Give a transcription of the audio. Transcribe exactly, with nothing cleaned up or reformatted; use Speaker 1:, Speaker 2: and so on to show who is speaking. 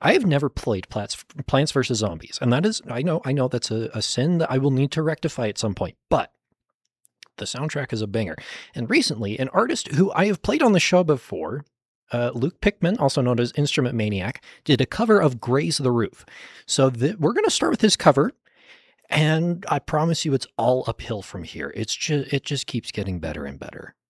Speaker 1: I have never played Plants, Plants versus Zombies, and that is, I know, I know that's a, a sin that I will need to rectify at some point, but the soundtrack is a banger. And recently, an artist who I have played on the show before, uh, Luke Pickman, also known as Instrument Maniac, did a cover of Graze the Roof. So th- we're going to start with his cover, and I promise you it's all uphill from here. It's just, it just keeps getting better and better.